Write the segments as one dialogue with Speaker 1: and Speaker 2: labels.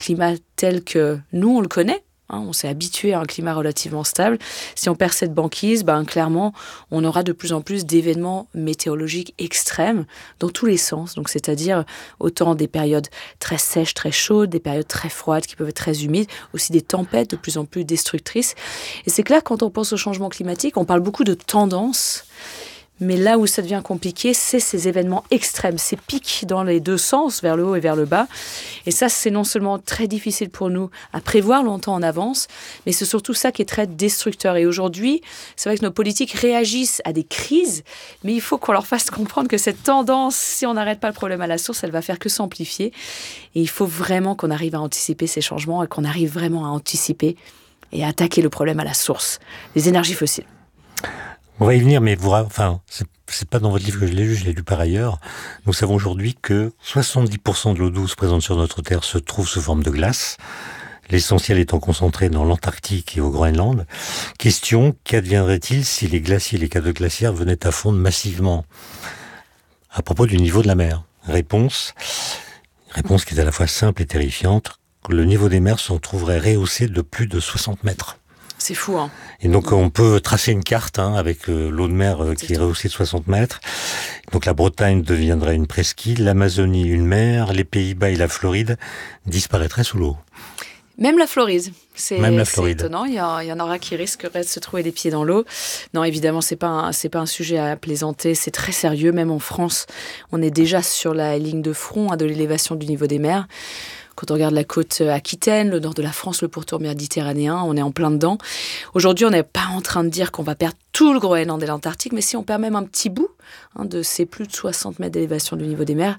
Speaker 1: climat tel que nous, on le connaît. On s'est habitué à un climat relativement stable. Si on perd cette banquise, clairement, on aura de plus en plus d'événements météorologiques extrêmes dans tous les sens. Donc, c'est-à-dire autant des périodes très sèches, très chaudes, des périodes très froides qui peuvent être très humides, aussi des tempêtes de plus en plus destructrices. Et c'est clair, quand on pense au changement climatique, on parle beaucoup de tendances. Mais là où ça devient compliqué, c'est ces événements extrêmes, ces pics dans les deux sens, vers le haut et vers le bas. Et ça, c'est non seulement très difficile pour nous à prévoir longtemps en avance, mais c'est surtout ça qui est très destructeur. Et aujourd'hui, c'est vrai que nos politiques réagissent à des crises, mais il faut qu'on leur fasse comprendre que cette tendance, si on n'arrête pas le problème à la source, elle va faire que s'amplifier. Et il faut vraiment qu'on arrive à anticiper ces changements et qu'on arrive vraiment à anticiper et à attaquer le problème à la source, les énergies fossiles.
Speaker 2: On va y venir, mais c'est pas dans votre livre que je l'ai lu par ailleurs. Nous savons aujourd'hui que 70% de l'eau douce présente sur notre Terre se trouve sous forme de glace, l'essentiel étant concentré dans l'Antarctique et au Groenland. Question, qu'adviendrait-il si les glaciers et les caps de glaciaires venaient à fondre massivement à propos du niveau de la mer? Réponse qui est à la fois simple et terrifiante. Le niveau des mers se trouverait rehaussé de plus de 60 mètres.
Speaker 1: C'est fou, hein.
Speaker 2: Et donc, on peut tracer une carte avec l'eau de mer qui est rehaussée de 60 mètres. Donc, la Bretagne deviendrait une presqu'île, l'Amazonie une mer, les Pays-Bas et la Floride disparaîtraient sous l'eau.
Speaker 1: Même la Floride. C'est
Speaker 2: Floride.
Speaker 1: étonnant. Il y en aura qui risqueraient de se trouver les pieds dans l'eau. Non, évidemment, c'est pas un sujet à plaisanter. C'est très sérieux. Même en France, on est déjà sur la ligne de front de l'élévation du niveau des mers. Quand on regarde la côte aquitaine, le nord de la France, le pourtour méditerranéen, on est en plein dedans. Aujourd'hui, on n'est pas en train de dire qu'on va perdre tout le Groenland et l'Antarctique, mais si on perd même un petit bout de ces plus de 60 mètres d'élévation du niveau des mers,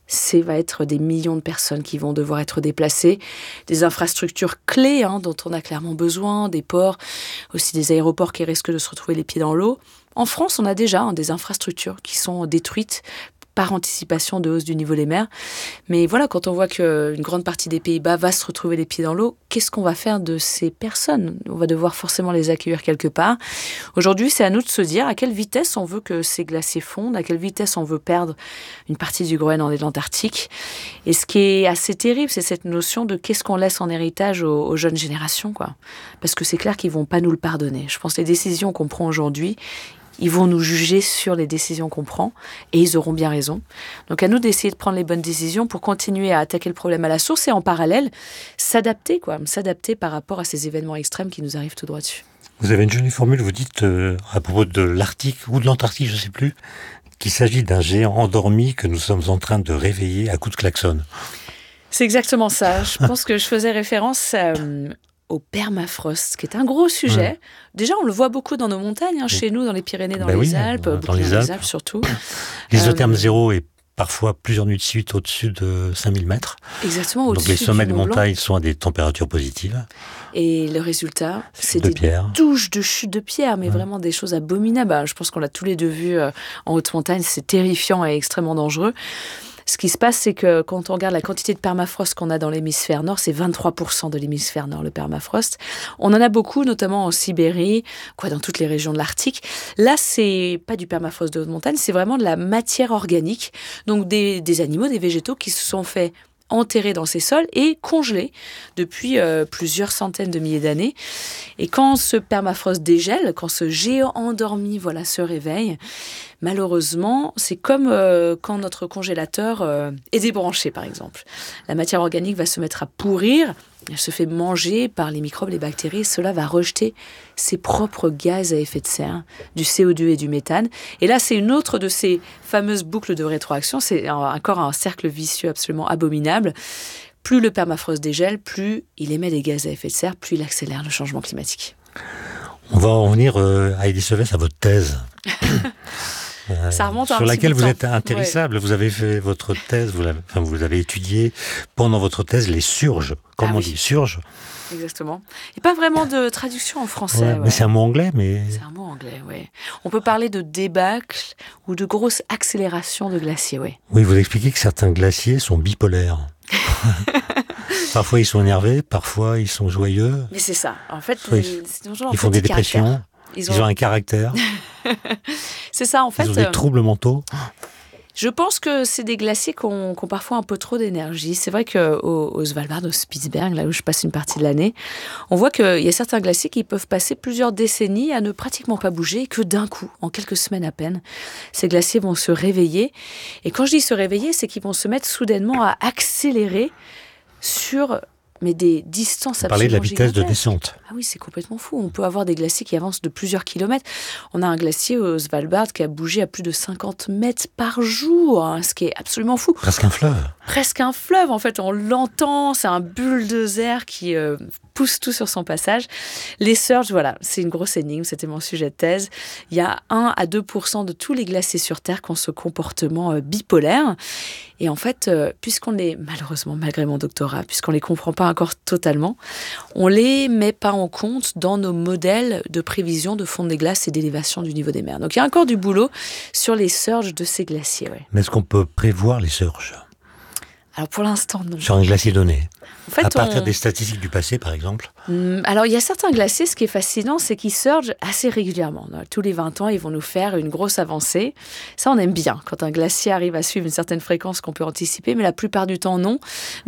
Speaker 1: va être des millions de personnes qui vont devoir être déplacées, des infrastructures clés dont on a clairement besoin, des ports, aussi des aéroports qui risquent de se retrouver les pieds dans l'eau. En France, on a déjà des infrastructures qui sont détruites par anticipation de hausse du niveau des mers. Mais voilà, quand on voit qu'une grande partie des Pays-Bas va se retrouver les pieds dans l'eau, qu'est-ce qu'on va faire de ces personnes? On va devoir forcément les accueillir quelque part. Aujourd'hui, c'est à nous de se dire à quelle vitesse on veut que ces glaciers fondent, à quelle vitesse on veut perdre une partie du Groenland et de l'Antarctique. Et ce qui est assez terrible, c'est cette notion de qu'est-ce qu'on laisse en héritage aux jeunes générations, quoi. Parce que c'est clair qu'ils vont pas nous le pardonner. Je pense que les décisions qu'on prend aujourd'hui, ils vont nous juger sur les décisions qu'on prend et ils auront bien raison. Donc à nous d'essayer de prendre les bonnes décisions pour continuer à attaquer le problème à la source et en parallèle s'adapter par rapport à ces événements extrêmes qui nous arrivent tout droit dessus.
Speaker 2: Vous avez une jolie formule, vous dites à propos de l'Arctique ou de l'Antarctique, je ne sais plus, qu'il s'agit d'un géant endormi que nous sommes en train de réveiller à coups de klaxon.
Speaker 1: C'est exactement ça. Je pense que je faisais référence au permafrost, qui est un gros sujet. Ouais. Déjà, on le voit beaucoup dans nos montagnes, chez nous, dans les Pyrénées, dans les Alpes,
Speaker 2: dans les Alpes
Speaker 1: surtout.
Speaker 2: L'isotherme zéro est parfois plusieurs nuits de suite au-dessus de 5000 mètres.
Speaker 1: Exactement, au-dessus.
Speaker 2: Donc les sommets des montagnes sont à des températures positives.
Speaker 1: Et le résultat, c'est
Speaker 2: des
Speaker 1: douches de chute de pierre, mais vraiment des choses abominables. Je pense qu'on l'a tous les deux vu en haute montagne, c'est terrifiant et extrêmement dangereux. Ce qui se passe, c'est que quand on regarde la quantité de permafrost qu'on a dans l'hémisphère nord, c'est 23% de l'hémisphère nord, le permafrost. On en a beaucoup, notamment en Sibérie, dans toutes les régions de l'Arctique. Là, c'est pas du permafrost de haute montagne, c'est vraiment de la matière organique. Donc des animaux, des végétaux qui se sont fait enterrés dans ces sols et congelés depuis plusieurs centaines de milliers d'années. Et quand ce permafrost dégèle, quand ce géant endormi se réveille, malheureusement, c'est comme quand notre congélateur est débranché, par exemple. La matière organique va se mettre à pourrir, elle se fait manger par les microbes, les bactéries, et cela va rejeter ses propres gaz à effet de serre, du CO2 et du méthane. Et là, c'est une autre de ces fameuses boucles de rétroaction, c'est encore un cercle vicieux absolument abominable. Plus le permafrost dégèle, plus il émet des gaz à effet de serre, plus il accélère le changement climatique.
Speaker 2: On va en venir, Heidi Sevès, à votre thèse.
Speaker 1: Ça remonte
Speaker 2: sur laquelle vous êtes intarissable. Ouais. Vous avez fait votre thèse, vous avez étudié pendant votre thèse les surges. Comment on dit surges?
Speaker 1: Exactement. Il n'y a pas vraiment de traduction en français.
Speaker 2: Mais c'est un mot anglais.
Speaker 1: C'est un mot anglais, oui. On peut parler de débâcle ou de grosse accélération de glaciers, oui.
Speaker 2: Oui, vous expliquez que certains glaciers sont bipolaires. Parfois, ils sont énervés, parfois, ils sont joyeux.
Speaker 1: Mais c'est ça. En fait,
Speaker 2: ils font des dépressions. Ils ont un caractère.
Speaker 1: C'est ça, en fait.
Speaker 2: Ils ont des troubles mentaux.
Speaker 1: Je pense que c'est des glaciers qui ont parfois un peu trop d'énergie. C'est vrai qu'au Svalbard, au Spitsberg, là où je passe une partie de l'année, on voit qu'il y a certains glaciers qui peuvent passer plusieurs décennies à ne pratiquement pas bouger, et que d'un coup, en quelques semaines à peine, ces glaciers vont se réveiller. Et quand je dis se réveiller, c'est qu'ils vont se mettre soudainement à accélérer sur des distances absolument
Speaker 2: Parler de la vitesse
Speaker 1: gigantesques.
Speaker 2: de descente.
Speaker 1: Ah oui, c'est complètement fou. On peut avoir des glaciers qui avancent de plusieurs kilomètres. On a un glacier au Svalbard qui a bougé à plus de 50 mètres par jour, hein, ce qui est absolument fou.
Speaker 2: Presque un fleuve.
Speaker 1: Presque un fleuve, en fait, on l'entend, c'est un bulldozer qui pousse tout sur son passage. Les surges, voilà, c'est une grosse énigme, c'était mon sujet de thèse. Il y a 1 à 2% de tous les glaciers sur Terre qui ont ce comportement bipolaire. Et en fait, puisqu'on les, malheureusement, malgré mon doctorat, puisqu'on les comprend pas encore totalement, on les met pas en compte dans nos modèles de prévision de fonte des glaces et d'élévation du niveau des mers. Donc il y a encore du boulot sur les surges de ces glaciers. Ouais.
Speaker 2: Mais est-ce qu'on peut prévoir les surges
Speaker 1: Alors pour l'instant, non.
Speaker 2: sur un glacier donné?
Speaker 1: En fait,
Speaker 2: À partir des statistiques du passé, par exemple?
Speaker 1: Alors, il y a certains glaciers, ce qui est fascinant, c'est qu'ils surgent assez régulièrement. Tous les 20 ans, ils vont nous faire une grosse avancée. Ça, on aime bien, quand un glacier arrive à suivre une certaine fréquence qu'on peut anticiper, mais la plupart du temps, non.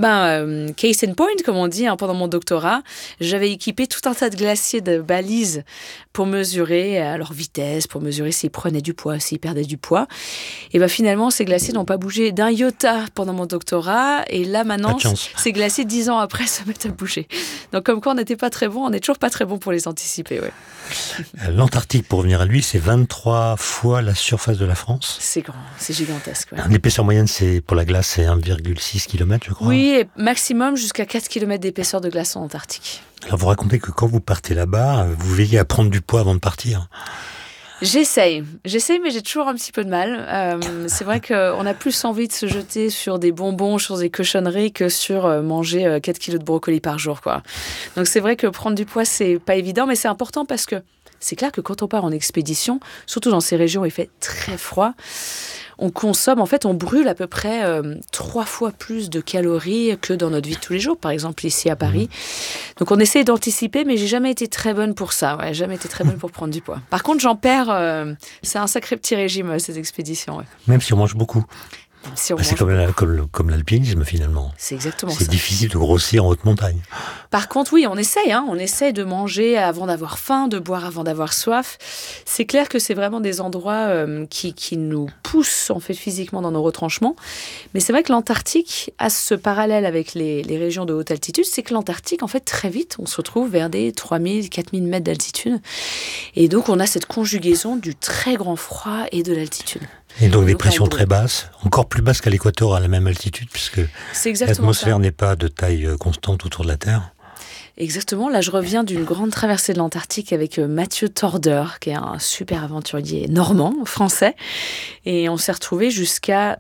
Speaker 1: Case in point, comme on dit, pendant mon doctorat, j'avais équipé tout un tas de glaciers de balises pour mesurer leur vitesse, pour mesurer s'ils prenaient du poids, s'ils perdaient du poids. Et finalement, ces glaciers n'ont pas bougé d'un iota pendant mon doctorat. Et là, maintenant, ces glaciers, 10 ans après, se mettent à bouger. Donc, comme quoi, on n'était pas très bon, on n'est toujours pas très bon pour les anticiper. Ouais.
Speaker 2: L'Antarctique, pour revenir à lui, c'est 23 fois la surface de la France.
Speaker 1: C'est grand, c'est gigantesque. Ouais.
Speaker 2: L'épaisseur moyenne, pour la glace, c'est 1,6 km, je crois.
Speaker 1: Oui, et maximum jusqu'à 4 km d'épaisseur de glace en Antarctique.
Speaker 2: Alors, vous racontez que quand vous partez là-bas, vous veillez à prendre du poids avant de partir.
Speaker 1: J'essaye, mais j'ai toujours un petit peu de mal. C'est vrai qu'on a plus envie de se jeter sur des bonbons, sur des cochonneries que sur manger 4 kilos de brocoli par jour, quoi. Donc c'est vrai que prendre du poids, c'est pas évident, mais c'est important parce que c'est clair que quand on part en expédition, surtout dans ces régions où il fait très froid, on consomme, en fait, on brûle à peu près 3 fois plus de calories que dans notre vie de tous les jours, par exemple ici à Paris. Donc on essaie d'anticiper, mais j'ai jamais été très bonne pour ça. Ouais, jamais été très bonne pour prendre du poids. Par contre, j'en perds. C'est un sacré petit régime, ces expéditions. Ouais.
Speaker 2: Même si on mange beaucoup.
Speaker 1: Si
Speaker 2: c'est comme l'alpinisme, finalement.
Speaker 1: C'est exactement ça.
Speaker 2: C'est difficile de grossir en haute montagne.
Speaker 1: Par contre, oui, on essaye. On essaye de manger avant d'avoir faim, de boire avant d'avoir soif. C'est clair que c'est vraiment des endroits qui nous poussent, en fait, physiquement dans nos retranchements. Mais c'est vrai que l'Antarctique a ce parallèle avec les régions de haute altitude. C'est que l'Antarctique, en fait, très vite, on se retrouve vers des 3000, 4000 mètres d'altitude. Et donc, on a cette conjugaison du très grand froid et de l'altitude.
Speaker 2: Et donc des pressions très basses, encore plus basses qu'à l'équateur à la même altitude, puisque l'atmosphère n'est pas de taille constante autour de la Terre.
Speaker 1: Exactement. Là, je reviens d'une grande traversée de l'Antarctique avec Mathieu Torder, qui est un super aventurier normand, français. Et on s'est retrouvés jusqu'à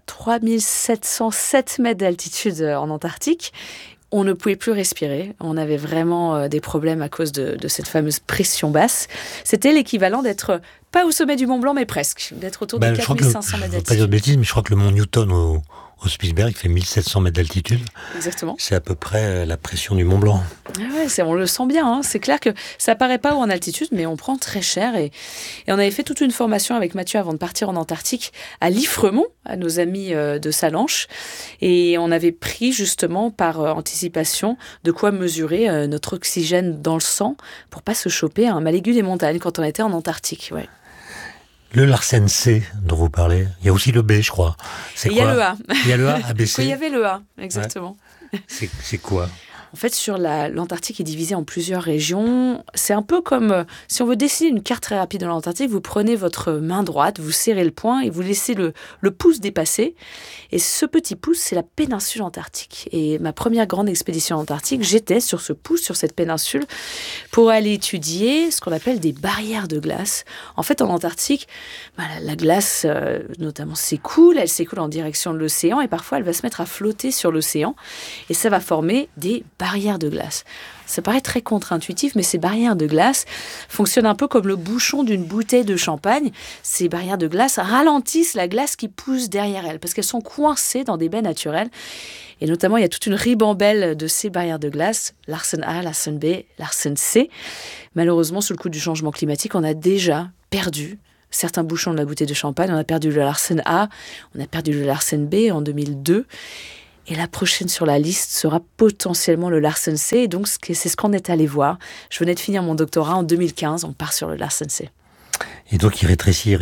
Speaker 1: 3707 mètres d'altitude en Antarctique. On ne pouvait plus respirer. On avait vraiment des problèmes à cause de cette fameuse pression basse. C'était l'équivalent d'être pas au sommet du Mont Blanc, mais presque. D'être autour de 4500 mètres d'altitude. Je ne veux pas dire de
Speaker 2: bêtises, mais je crois que le mont Newton au Spitsberg fait 1700 mètres d'altitude.
Speaker 1: Exactement.
Speaker 2: C'est à peu près la pression du Mont Blanc.
Speaker 1: On le sent bien. C'est clair que ça paraît pas haut en altitude, mais on prend très cher. Et on avait fait toute une formation avec Mathieu avant de partir en Antarctique à Liffremont, à nos amis de Salanches. Et on avait pris justement par anticipation de quoi mesurer notre oxygène dans le sang pour pas se choper un mal aigu des montagnes quand on était en Antarctique. Ouais.
Speaker 2: Le Larsen C dont vous parlez, il y a aussi le B, je crois.
Speaker 1: Il y a le A.
Speaker 2: Il y a le A, ABC.
Speaker 1: Il y avait le A, exactement.
Speaker 2: Ouais. C'est quoi ?
Speaker 1: En fait, l'Antarctique est divisée en plusieurs régions. C'est un peu comme, si on veut dessiner une carte très rapide de l'Antarctique, vous prenez votre main droite, vous serrez le poing et vous laissez le pouce dépasser. Et ce petit pouce, c'est la péninsule antarctique. Et ma première grande expédition antarctique, j'étais sur ce pouce, sur cette péninsule, pour aller étudier ce qu'on appelle des barrières de glace. En fait, en Antarctique, la glace, notamment, s'écoule. Elle s'écoule en direction de l'océan et parfois, elle va se mettre à flotter sur l'océan. Et ça va former des barrières de glace. Ça paraît très contre-intuitif, mais ces barrières de glace fonctionnent un peu comme le bouchon d'une bouteille de champagne. Ces barrières de glace ralentissent la glace qui pousse derrière elles, parce qu'elles sont coincées dans des baies naturelles. Et notamment, il y a toute une ribambelle de ces barrières de glace, Larsen A, Larsen B, Larsen C. Malheureusement, sous le coup du changement climatique, on a déjà perdu certains bouchons de la bouteille de champagne. On a perdu le Larsen A, on a perdu le Larsen B en 2002. Et la prochaine sur la liste sera potentiellement le Larsen C. Et donc, c'est ce qu'on est allé voir. Je venais de finir mon doctorat en 2015. On part sur le Larsen C.
Speaker 2: Et donc, il rétrécit.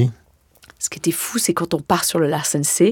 Speaker 1: Ce qui était fou, c'est quand on part sur le Larsen C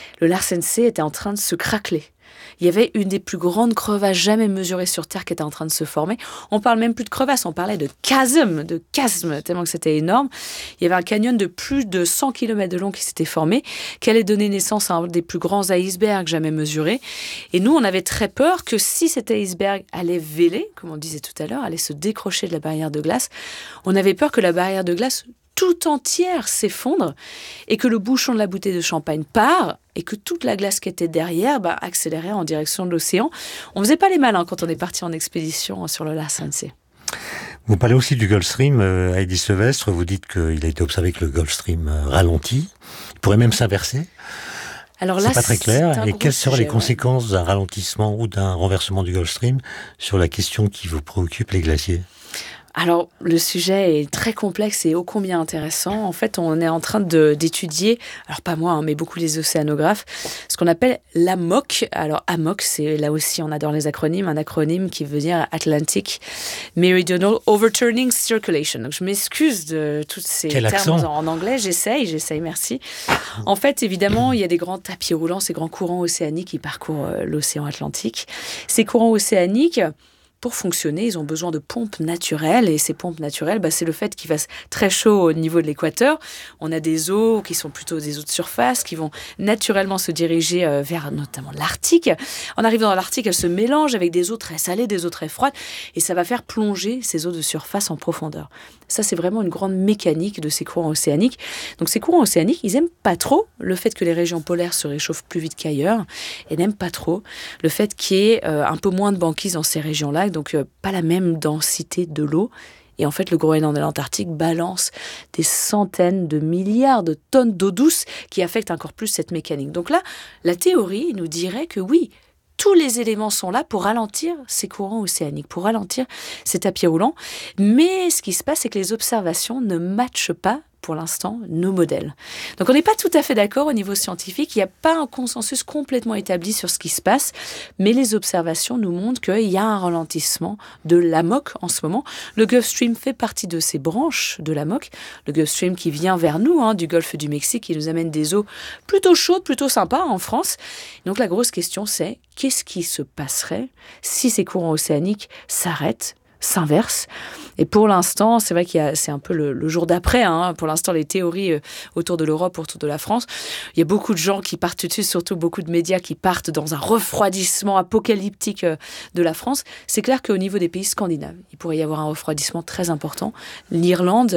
Speaker 1: était en train de se craqueler. Il y avait une des plus grandes crevasses jamais mesurées sur Terre qui était en train de se former. On parle même plus de crevasse, on parlait de chasme, tellement que c'était énorme. Il y avait un canyon de plus de 100 km de long qui s'était formé, qui allait donner naissance à un des plus grands icebergs jamais mesurés. Et nous, on avait très peur que si cet iceberg allait véler, comme on disait tout à l'heure, allait se décrocher de la barrière de glace, on avait peur que la barrière de glace tout entière s'effondre et que le bouchon de la bouteille de champagne part et que toute la glace qui était derrière accélérait en direction de l'océan. On ne faisait pas les malins quand on est parti en expédition sur le Larsen C.
Speaker 2: Vous parlez aussi du Gulf Stream, Heidi Sevestre, vous dites qu'il a été observé que le Gulf Stream ralentit, il pourrait même s'inverser.
Speaker 1: Alors là,
Speaker 2: c'est pas très clair. Et quelles seraient les
Speaker 1: sujet,
Speaker 2: conséquences d'un ralentissement ou d'un renversement du Gulf Stream sur la question qui vous préoccupe, les glaciers ?
Speaker 1: Alors, le sujet est très complexe et ô combien intéressant. En fait, on est en train d'étudier, alors pas moi, mais beaucoup les océanographes, ce qu'on appelle l'AMOC. Alors, AMOC, c'est là aussi, on adore les acronymes, un acronyme qui veut dire Atlantic Meridional Overturning Circulation. Donc, je m'excuse de tous ces termes en anglais. J'essaye, merci. En fait, évidemment, il y a des grands tapis roulants, ces grands courants océaniques qui parcourent l'océan Atlantique. Ces courants océaniques, pour fonctionner, ils ont besoin de pompes naturelles. Et ces pompes naturelles, c'est le fait qu'il fasse très chaud au niveau de l'équateur. On a des eaux qui sont plutôt des eaux de surface, qui vont naturellement se diriger vers notamment l'Arctique. En arrivant dans l'Arctique, elles se mélangent avec des eaux très salées, des eaux très froides. Et ça va faire plonger ces eaux de surface en profondeur. Ça, c'est vraiment une grande mécanique de ces courants océaniques. Donc ces courants océaniques, ils n'aiment pas trop le fait que les régions polaires se réchauffent plus vite qu'ailleurs. Et n'aiment pas trop le fait qu'il y ait un peu moins de banquise dans ces régions-là. Donc pas la même densité de l'eau. Et en fait, le Groenland et l'Antarctique balancent des centaines de milliards de tonnes d'eau douce qui affectent encore plus cette mécanique. Donc là, la théorie nous dirait que oui, tous les éléments sont là pour ralentir ces courants océaniques, pour ralentir ces tapis roulants. Mais ce qui se passe, c'est que les observations ne matchent pas pour l'instant, nos modèles. Donc on n'est pas tout à fait d'accord au niveau scientifique, il n'y a pas un consensus complètement établi sur ce qui se passe, mais les observations nous montrent qu'il y a un ralentissement de l'AMOC en ce moment. Le Gulf Stream fait partie de ces branches de l'AMOC, le Gulf Stream qui vient vers nous, du Golfe du Mexique, qui nous amène des eaux plutôt chaudes, plutôt sympas en France. Donc la grosse question c'est, qu'est-ce qui se passerait si ces courants océaniques s'arrêtent, s'inverse. Et pour l'instant, c'est vrai c'est un peu le jour d'après. Pour l'instant, les théories autour de l'Europe, autour de la France, il y a beaucoup de gens qui partent dessus, surtout beaucoup de médias qui partent dans un refroidissement apocalyptique de la France. C'est clair qu'au niveau des pays scandinaves, il pourrait y avoir un refroidissement très important. l'Islande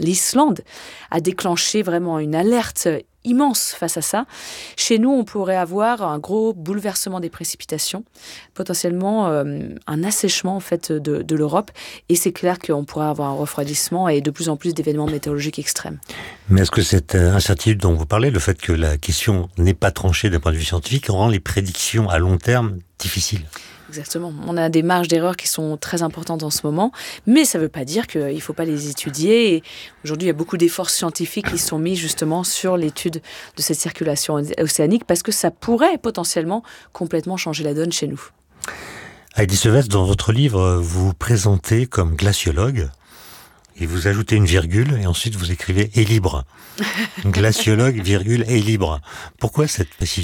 Speaker 1: a déclenché vraiment une alerte immense face à ça. Chez nous, on pourrait avoir un gros bouleversement des précipitations, potentiellement un assèchement en fait de l'Europe, et c'est clair qu'on pourrait avoir un refroidissement et de plus en plus d'événements météorologiques extrêmes.
Speaker 2: Mais est-ce que cette incertitude dont vous parlez, le fait que la question n'est pas tranchée d'un point de vue scientifique, rend les prédictions à long terme difficiles ?
Speaker 1: Exactement. On a des marges d'erreur qui sont très importantes en ce moment, mais ça ne veut pas dire qu'il ne faut pas les étudier. Et aujourd'hui, il y a beaucoup d'efforts scientifiques qui sont mis justement sur l'étude de cette circulation océanique parce que ça pourrait potentiellement complètement changer la donne chez nous.
Speaker 2: Heidi Sevestre, dans votre livre, vous vous présentez comme glaciologue et vous ajoutez une virgule et ensuite vous écrivez « est libre ». Glaciologue, virgule, est libre. Pourquoi cette précision ?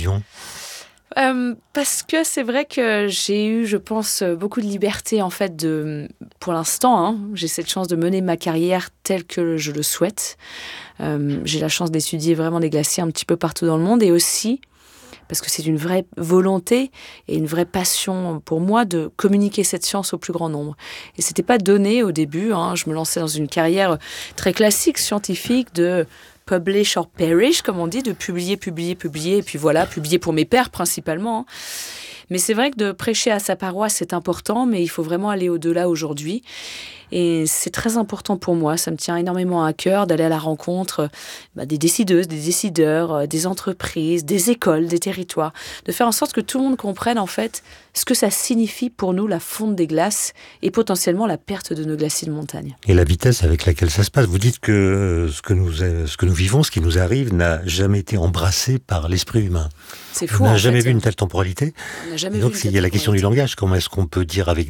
Speaker 1: Parce que c'est vrai que j'ai eu, je pense, beaucoup de liberté en fait pour l'instant. J'ai cette chance de mener ma carrière telle que je le souhaite. J'ai la chance d'étudier vraiment les glaciers un petit peu partout dans le monde et aussi parce que c'est une vraie volonté et une vraie passion pour moi de communiquer cette science au plus grand nombre. Et c'était pas donné au début. Je me lançais dans une carrière très classique scientifique de publish or perish, comme on dit, de publier, et puis voilà, publier pour mes pairs principalement. Mais c'est vrai que de prêcher à sa paroisse, c'est important, mais il faut vraiment aller au-delà aujourd'hui. Et c'est très important pour moi, ça me tient énormément à cœur d'aller à la rencontre des décideuses, des décideurs, des entreprises, des écoles, des territoires, de faire en sorte que tout le monde comprenne en fait ce que ça signifie pour nous la fonte des glaces et potentiellement la perte de nos glaciers de montagne.
Speaker 2: Et la vitesse avec laquelle ça se passe. Vous dites que ce que nous vivons, ce qui nous arrive, n'a jamais été embrassé par l'esprit humain.
Speaker 1: C'est fou.
Speaker 2: On n'a jamais vu une telle temporalité.
Speaker 1: On n'a jamais
Speaker 2: donc
Speaker 1: vu
Speaker 2: il y a la question du langage. Comment est-ce qu'on peut dire avec